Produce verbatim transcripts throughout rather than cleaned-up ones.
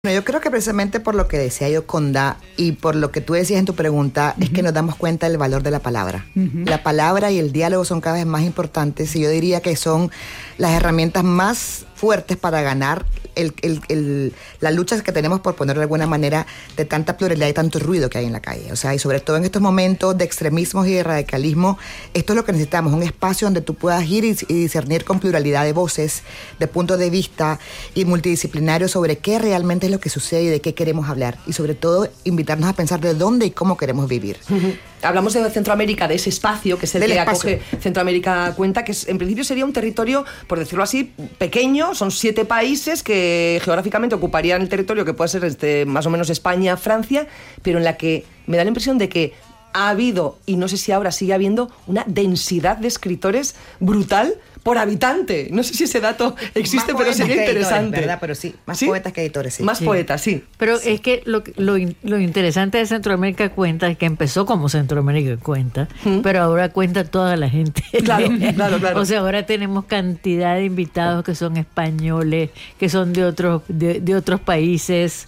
Bueno, yo creo que precisamente por lo que decía Yoconda y por lo que tú decías en tu pregunta, uh-huh. es que nos damos cuenta del valor de la palabra. Uh-huh. La palabra y el diálogo son cada vez más importantes y yo diría que son las herramientas más fuertes para ganar el, el, el, las luchas que tenemos, por ponerlo de alguna manera, de tanta pluralidad y tanto ruido que hay en la calle. O sea, y sobre todo en estos momentos de extremismos y de radicalismo, esto es lo que necesitamos, un espacio donde tú puedas ir y, y discernir con pluralidad de voces, de puntos de vista y multidisciplinarios sobre qué realmente es lo que sucede y de qué queremos hablar. Y sobre todo, invitarnos a pensar de dónde y cómo queremos vivir. Uh-huh. Hablamos de Centroamérica, de ese espacio que es el Del que espacio. acoge Centroamérica Cuenta, que es, en principio sería un territorio, por decirlo así, pequeño. Son siete países que geográficamente ocuparían el territorio que puede ser este, más o menos España, Francia, pero en la que me da la impresión de que ha habido, y no sé si ahora sigue habiendo, una densidad de escritores brutal por habitante. No sé si ese dato existe, pero sería interesante. Editores, ¿verdad? Pero sí, más ¿Sí? poetas que editores, sí. Más sí. poetas, sí. Pero sí. es que lo, lo, lo interesante de Centroamérica Cuenta es que empezó como Centroamérica Cuenta, ¿Mm? pero ahora cuenta toda la gente. Claro, claro, claro. O sea, ahora tenemos cantidad de invitados que son españoles, que son de otros, de, de otros países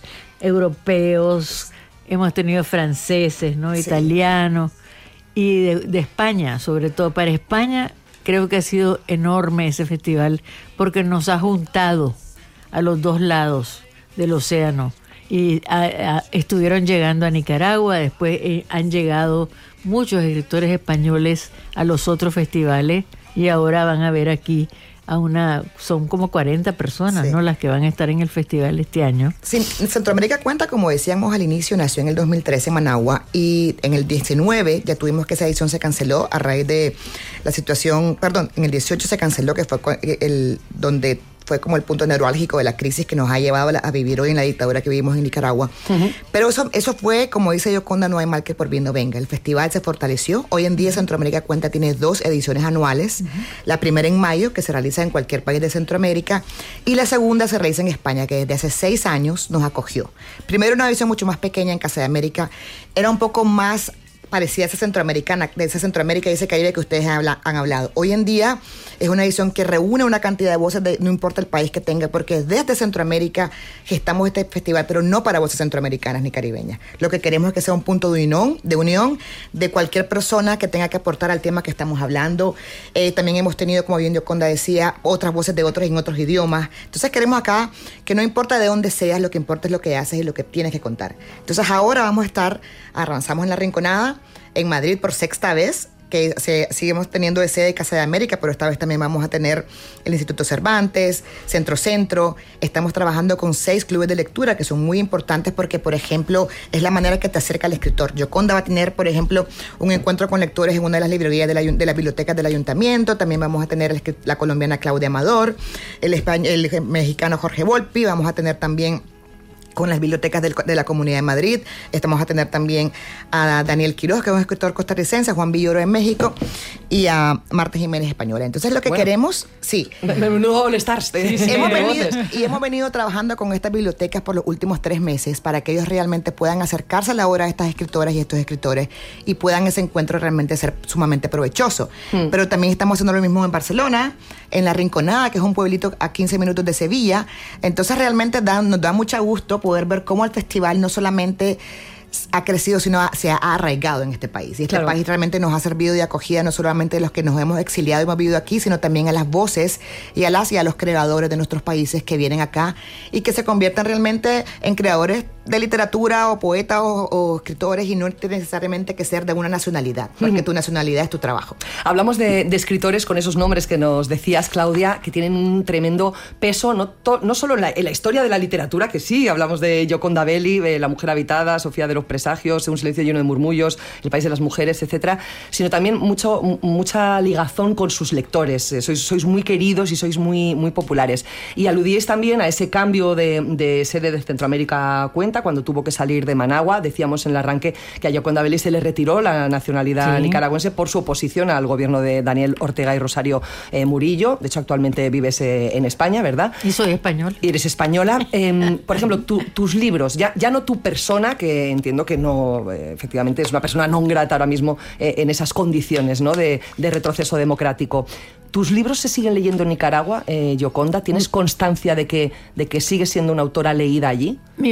europeos, hemos tenido franceses, ¿no? Sí. Italianos, y de, de España, sobre todo. Para España creo que ha sido enorme ese festival porque nos ha juntado a los dos lados del océano y a, a, estuvieron llegando a Nicaragua, después eh, han llegado muchos escritores españoles a los otros festivales y ahora van a ver aquí a una, son como cuarenta personas, sí. ¿no? Las que van a estar en el festival este año. Sí, Centroamérica Cuenta, como decíamos al inicio, nació en el dos mil trece en Managua y en el diecinueve ya tuvimos que esa edición se canceló a raíz de la situación, perdón, en el dieciocho se canceló, que fue el donde fue como el punto neurálgico de la crisis que nos ha llevado a, la, a vivir hoy en la dictadura que vivimos en Nicaragua. Uh-huh. Pero eso, eso fue, como dice Yoconda, no hay mal que por bien no venga. El festival se fortaleció. Hoy en día Centroamérica Cuenta tiene dos ediciones anuales. Uh-huh. La primera en mayo, que se realiza en cualquier país de Centroamérica, y la segunda se realiza en España, que desde hace seis años nos acogió. Primero una edición mucho más pequeña en Casa de América. Era un poco más parecida a esa centroamericana, de esa Centroamérica y ese Caribe que ustedes habla, han hablado. Hoy en día es una edición que reúne una cantidad de voces, de, no importa el país que tenga, porque desde Centroamérica gestamos este festival, pero no para voces centroamericanas ni caribeñas. Lo que queremos es que sea un punto de unión, de unión de cualquier persona que tenga que aportar al tema que estamos hablando. Eh, también hemos tenido, como bien Yoconda decía, otras voces de otros en otros idiomas. Entonces queremos acá que no importa de dónde seas, lo que importa es lo que haces y lo que tienes que contar. Entonces ahora vamos a estar, avanzamos en la Rinconada, en Madrid por sexta vez, que se, seguimos teniendo de sede Casa de América, pero esta vez también vamos a tener el Instituto Cervantes, Centro Centro. Estamos trabajando con seis clubes de lectura que son muy importantes porque, por ejemplo, es la manera que te acerca al escritor. Yoconda va a tener, por ejemplo, un encuentro con lectores en una de las librerías de, la, de las bibliotecas del ayuntamiento. También vamos a tener el, la colombiana Claudia Amador, el, español, el mexicano Jorge Volpi. Vamos a tener también con las bibliotecas del, de la Comunidad de Madrid. Estamos a tener también a Daniel Quiroz, que es un escritor costarricense, a Juan Villoro en México y a Marta Jiménez española. Entonces lo que bueno, queremos, sí. Menudo All Stars. Sí, sí, hemos venido, y hemos venido trabajando con estas bibliotecas por los últimos tres meses para que ellos realmente puedan acercarse a la obra de estas escritoras y estos escritores y puedan ese encuentro realmente ser sumamente provechoso. Hmm. Pero también estamos haciendo lo mismo en Barcelona, en La Rinconada, que es un pueblito a quince minutos de Sevilla. Entonces realmente da, nos da mucho gusto poder ver cómo el festival no solamente ha crecido, sino ha, se ha arraigado en este país. Y este claro. país realmente nos ha servido de acogida no solamente a los que nos hemos exiliado y hemos vivido aquí, sino también a las voces y a las y a los creadores de nuestros países que vienen acá y que se convierten realmente en creadores de literatura o poetas o, o escritores y no necesariamente que ser de una nacionalidad, porque uh-huh. tu nacionalidad es tu trabajo. Hablamos de, de escritores con esos nombres que nos decías, Claudia, que tienen un tremendo peso, no, to, no solo en la, en la historia de la literatura, que sí, hablamos de Yoconda Belli, de La Mujer Habitada, Sofía de los Presagios, Un silencio lleno de murmullos, El país de las mujeres, etcétera, sino también mucho, mucha ligazón con sus lectores. Sois, sois muy queridos y sois muy, muy populares. Y aludíais también a ese cambio de, de sede de Centroamérica Cuenta, setenta, cuando tuvo que salir de Managua. Decíamos en el arranque que a Yoconda Belli se le retiró la nacionalidad sí. nicaragüense por su oposición al gobierno de Daniel Ortega y Rosario eh, Murillo. De hecho, actualmente vives eh, en España, ¿verdad? Y soy español. Y eres española. Eh, por ejemplo, tu, tus libros, ya, ya no tu persona, que entiendo que no, eh, efectivamente es una persona non grata ahora mismo eh, en esas condiciones, ¿no?, de, de retroceso democrático. ¿Tus libros se siguen leyendo en Nicaragua, eh, Yoconda? ¿Tienes constancia de que, de que sigues siendo una autora leída allí? Mi